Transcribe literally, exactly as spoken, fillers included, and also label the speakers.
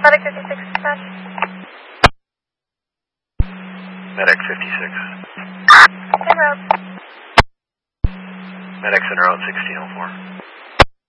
Speaker 1: Medic fifty-six, dispatch.
Speaker 2: Medic fifty-six.
Speaker 1: En route.
Speaker 2: Medic's en route sixteen oh four.